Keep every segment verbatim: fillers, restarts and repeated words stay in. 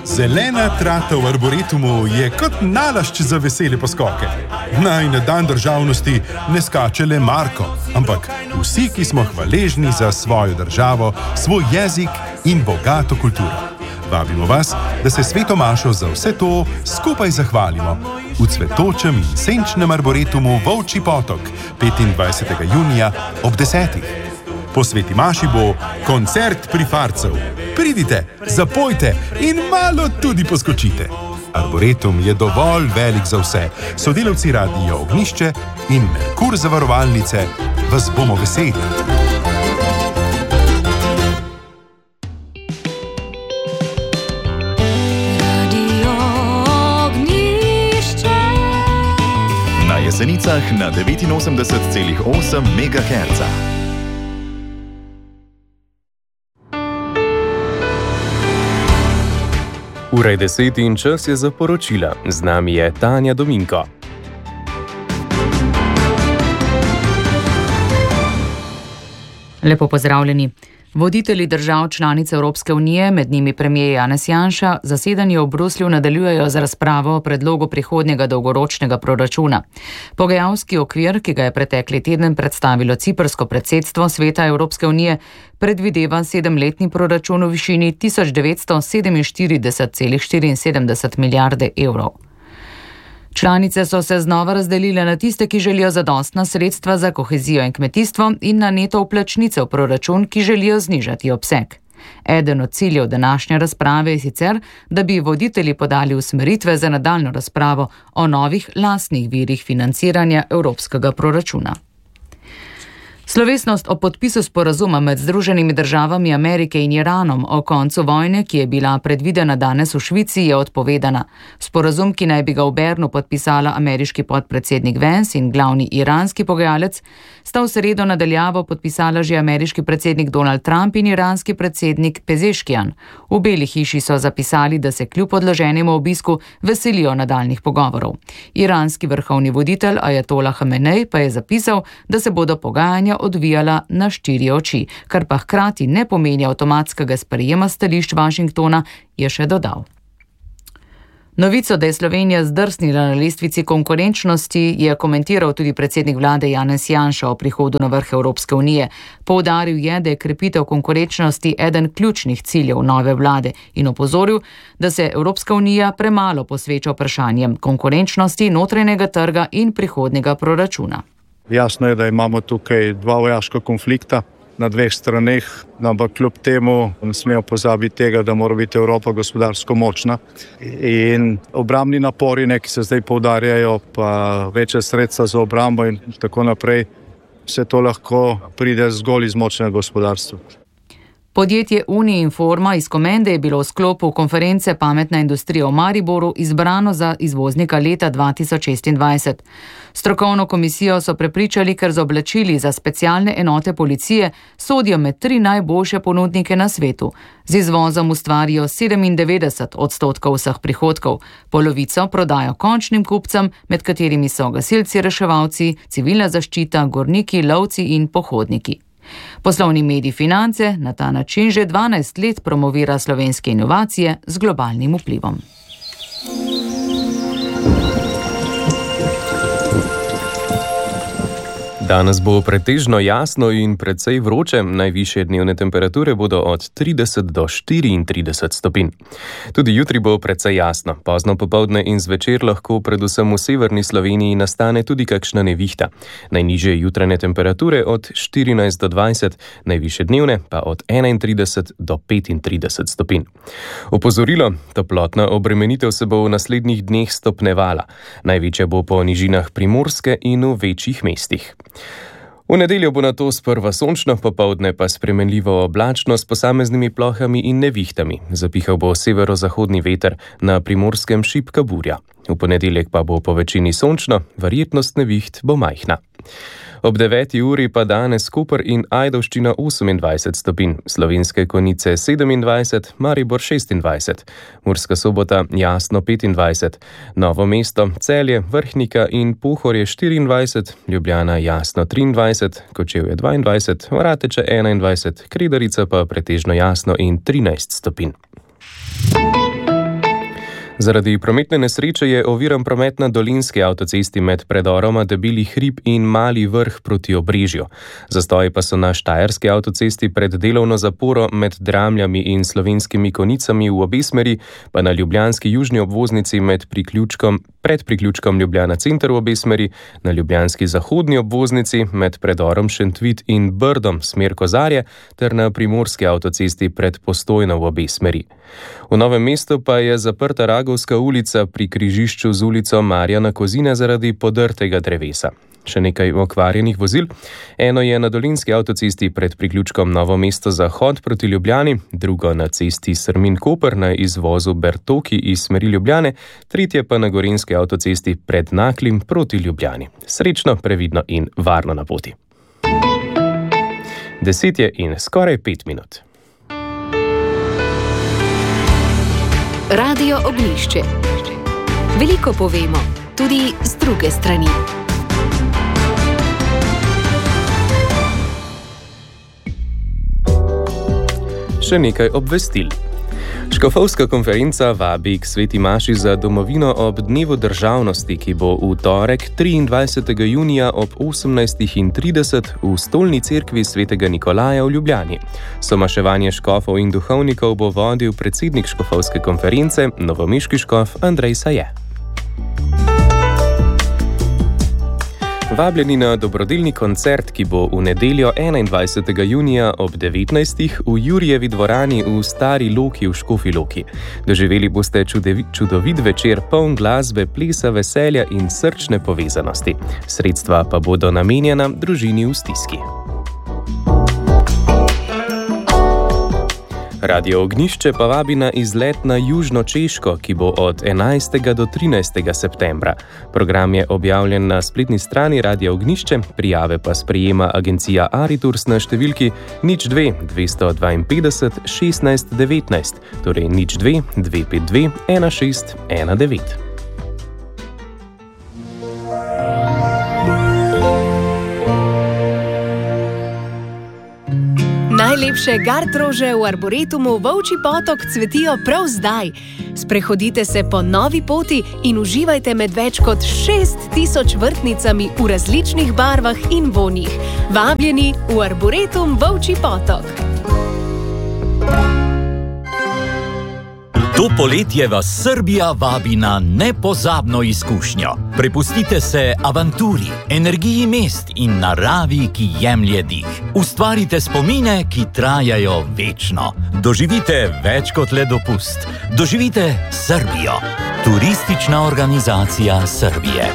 Zelena trata v Arboretumu je kot nalašč za vesele poskoke. Naj na dan državnosti ne skače le Marko, ampak vsi, ki smo hvaležni za svojo državo, svoj jezik in bogato kulturo. Vabimo vas, da se Sveto mašo za vse to skupaj zahvalimo v cvetočem in senčnem Arboretumu Volčji potok petindvajsetega junija ob desetih. Po Sveti maši bo koncert prifarcev. Pridite, zapojte in malo tudi poskočite. Arboretum je dovolj velik za vse. Sodelavci Radia Ognjišče in Merkur zavarovalnice vas bomo veseli. Na Jesenicah na devetinosemdeset celih osem megaherca. Ura je deset in čas je za poročila. Z nami je Tanja Dominko. Lepo pozdravljeni. Voditelji držav članic Evropske unije, med njimi premier Janez Janša, zasedanje v Bruslju nadaljujejo z razpravo o predlogu prihodnjega dolgoročnega proračuna. Pogajalski okvir, ki ga je pretekli teden predstavilo ciprsko predsedstvo Sveta Evropske unije, predvideva sedemletni proračun v višini tisoč devetsto sedeminštirideset celih štiriinsedemdeset milijarde evrov. Članice so se znova razdelile na tiste, ki želijo zadostna sredstva za kohezijo in kmetijstvo, in na neto vplačnice v proračun, ki želijo znižati obseg. Eden od ciljev današnje razprave je sicer, da bi voditelji podali usmeritve za nadaljnjo razpravo o novih lastnih virih financiranja evropskega proračuna. Slovesnost o podpisu sporazuma med Združenimi državami Amerike in Iranom o koncu vojne, ki je bila predvidena danes v Švici, je odpovedana. Sporazum, ki naj bi ga v Bernu podpisala ameriški podpredsednik Vance in glavni iranski pogajalec, sta v sredo nadaljavo podpisala že ameriški predsednik Donald Trump in iranski predsednik Pezeškijan. V Beli hiši so zapisali, da se kljub odloženemu obisku veselijo nadaljnih pogovorov. Iranski vrhovni voditelj Ajatola Hamenej pa je zapisal, da se bodo pogajanja odvijala na štiri oči, kar pa hkrati ne pomeni avtomatskega sprejema stališč Washingtona, je še dodal. Novico, da je Slovenija zdrsnila na lestvici konkurenčnosti, je komentiral tudi predsednik vlade Janez Janša o prihodu na vrh Evropske unije. Poudaril je, da je krepitev konkurenčnosti eden ključnih ciljev nove vlade in opozoril, da se Evropska unija premalo posveča vprašanjem konkurenčnosti, notranjega trga in prihodnjega proračuna. Jasno je, da imamo tukaj dva vojaška konflikta na dveh straneh, ampak kljub temu ne smemo pozabiti tega, da mora biti Evropa gospodarsko močna. In obrambni napori, ki se zdaj poudarjajo, pa večja sredstva za obrambo in tako naprej, vse to lahko pride zgolj iz močnega gospodarstva. Podjetje Uniinforma iz Komende je bilo v sklopu konference Pametna industrija v Mariboru izbrano za izvoznika leta dva tisoč šestindvajset. Strokovno komisijo so prepričali, ker z oblačili za specialne enote policije sodijo med tri najboljše ponudnike na svetu. Z izvozom ustvarijo sedemindevetdeset odstotkov vseh prihodkov, polovico prodajo končnim kupcem, med katerimi so gasilci, reševalci, civilna zaščita, gorniki, lovci in pohodniki. Poslovni medij Finance na ta način že dvanajst let promovira slovenske inovacije z globalnim vplivom. Danes bo pretežno jasno in precej vroče, najvišje dnevne temperature bodo od trideset do štiriintrideset stopinj. Tudi jutri bo precej jasno, pozno popoldne in zvečer lahko predvsem v severni Sloveniji nastane tudi kakšna nevihta. Najnižje jutranje temperature od štirinajst do dvajset, najvišje dnevne pa od enaintrideset do petintrideset stopinj. Opozorilo, toplotna obremenitev se bo v naslednjih dneh stopnevala. Največja bo po nižinah Primorske in v večjih mestih. V nedeljo bo nato sprva sončno, popoldne pa spremenljivo oblačno s posameznimi plohami in nevihtami. Zapihal bo severozahodni veter, na Primorskem šibka burja. V ponedeljek pa bo po večini sončno, verjetnost neviht bo majhna. Ob deveti uri pa danes Koper in Ajdovščina osemindvajset stopinj, Slovenske Konjice sedemindvajset, Maribor šestindvajset, Murska Sobota Jasno petindvajset, Novo mesto, Celje, Vrhnika in Pohorje štiriindvajset, Ljubljana Jasno triindvajset, Kočevje dvaindvajset, Rateče enaindvajset, Kredarica pa pretežno jasno in trinajst stopinj. Zaradi prometne nesreče je oviran promet na dolinski avtocesti med predoroma Debeli hrib in Mali vrh proti Obrežju. Zastoji pa so na štajerski avtocesti pred delovno zaporo med Dramljami in Slovenskimi Konicami v obe smeri, pa na ljubljanski južni obvoznici med priključkom, pred priključkom Ljubljana center v obe smeri, na ljubljanski zahodni obvoznici med predorom Šentvid in Brdom smer Kozarje ter na primorski avtocesti pred Postojno v obe smeri. V Novem mestu pa je zaprta Ragovska ulica pri križišču z ulico Marjana Kozine zaradi podrtega drevesa. Še nekaj okvarjenih vozil. Eno je na dolinski avtocesti pred priključkom Novo mesto Zahod proti Ljubljani, drugo na cesti Srmin-Koper na izvozu Bertoki iz smeri Ljubljane, tretje pa na gorenjski avtocesti pred Naklim proti Ljubljani. Srečno, previdno in varno na poti. Deset je in skoraj pet minut. Radio Ognjišče. Veliko povemo, tudi z druge strani. Še nekaj obvestil. Škofovska konferenca vabi k sveti maši za domovino ob dnevu državnosti, ki bo v torek triindvajsetega junija ob osemnajstih trideset v stolni cerkvi svetega Nikolaja v Ljubljani. Somaševanje škofov in duhovnikov bo vodil predsednik škofovske konference, novomeški škof Andrej Saje. Vabljeni na dobrodelni koncert, ki bo v nedeljo enaindvajsetega junija ob devetnajstih v Jurjevi dvorani v Stari Loki v Škofji Loki. Doživeli boste čudevi, čudovit večer poln glasbe, plesa, veselja in srčne povezanosti. Sredstva pa bodo namenjena družini v stiski. Radio Ognjišče pa vabi na izlet na Južno Češko, ki bo od enajstega do trinajstega septembra. Program je objavljen na spletni strani Radio Ognjišče, prijave pa sprejema agencija Ariturs na številki nič dve dvesto dvainpetdeset šestnajst devetnajst, torej nič dve dve pet dve ena šest ena devet. Najlepše gardrože v Arboretumu Volčji Potok cvetijo prav zdaj. Sprehodite se po novi poti in uživajte med več kot šest tisoč vrtnicami v različnih barvah in vonjih. Vabljeni v Arboretum Volčji Potok. To poletje vas Srbija vabi na nepozabno izkušnjo. Prepustite se avanturi, energiji mest in naravi, ki jemlje dih. Ustvarite spomine, ki trajajo večno. Doživite več kot le dopust. Doživite Srbijo. Turistična organizacija Srbije.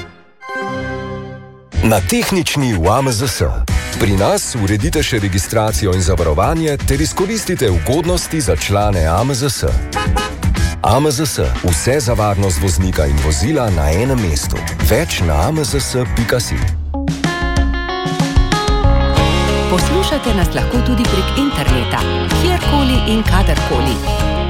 Na tehnični v A M Z S. Pri nas uredite še registracijo in zavarovanje ter izkoristite ugodnosti za člane A M Z S. A M Z S. Vse za varnost voznika in vozila na enem mestu. Več na a m z s pika si. Poslušate nas lahko tudi prek interneta, kjerkoli in kadarkoli.